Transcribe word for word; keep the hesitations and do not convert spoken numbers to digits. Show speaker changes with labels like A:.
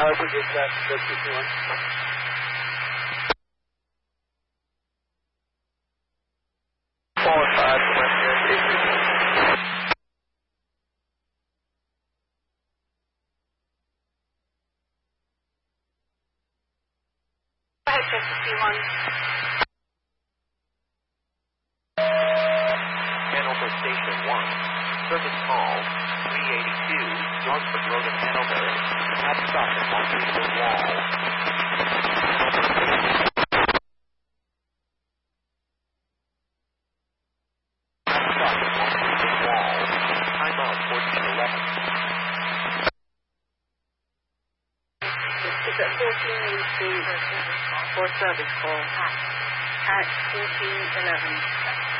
A: Harbor dispatch, six two one. Four five one zero three three.
B: Go ahead, fifty one.
C: Hanover Station one. Service call three eighty-two, Johnsford Road in Hanover. Have stopped at Montreal Wall. Have stopped at Montreal Wall. Time out fourteen eleven.
B: It's at fourteen eighteen for service call. For service call. At fourteen eleven.